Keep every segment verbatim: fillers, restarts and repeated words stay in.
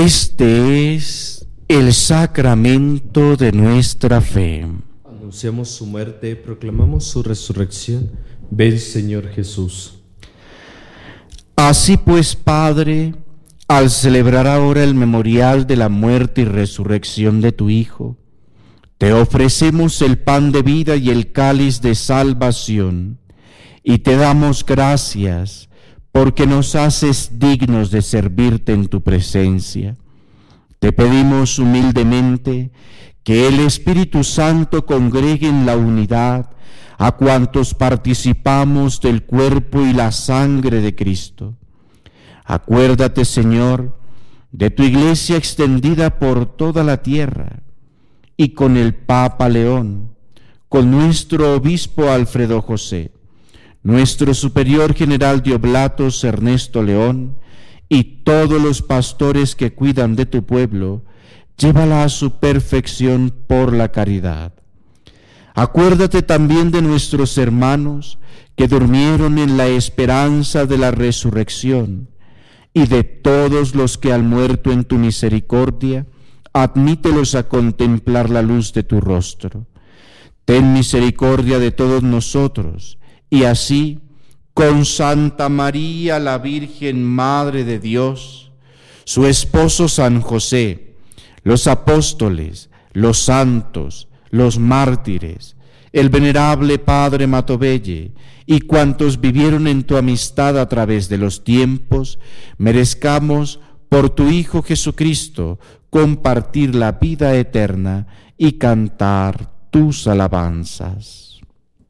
Este es el sacramento de nuestra fe. Anunciamos su muerte, proclamamos su resurrección. Ven, Señor Jesús. Así pues, Padre, al celebrar ahora el memorial de la muerte y resurrección de tu Hijo, te ofrecemos el pan de vida y el cáliz de salvación, y te damos gracias porque nos haces dignos de servirte en tu presencia. Te pedimos humildemente que el Espíritu Santo congregue en la unidad a cuantos participamos del cuerpo y la sangre de Cristo. Acuérdate, Señor, de tu Iglesia extendida por toda la tierra, y con el Papa León, con nuestro Obispo Alfredo José, nuestro Superior General de Oblatos Ernesto León, y todos los pastores que cuidan de tu pueblo, llévala a su perfección por la caridad. Acuérdate también de nuestros hermanos que durmieron en la esperanza de la resurrección, y de todos los que han muerto en tu misericordia, admítelos a contemplar la luz de tu rostro. Ten misericordia de todos nosotros, y así, con Santa María, la Virgen Madre de Dios, su esposo San José, los apóstoles, los santos, los mártires, el venerable Padre Matovelle y cuantos vivieron en tu amistad a través de los tiempos, merezcamos por tu Hijo Jesucristo compartir la vida eterna y cantar tus alabanzas.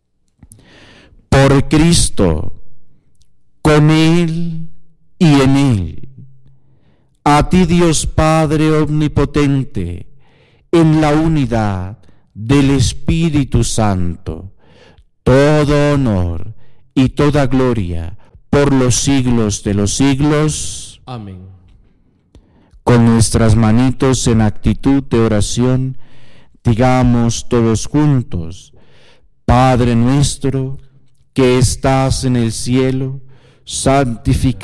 Por Cristo, con Él y en Él, a ti Dios Padre Omnipotente, en la unidad del Espíritu Santo, todo honor y toda gloria por los siglos de los siglos. Amén. Con nuestras manitos en actitud de oración, digamos todos juntos: Padre nuestro que estás en el cielo, santificado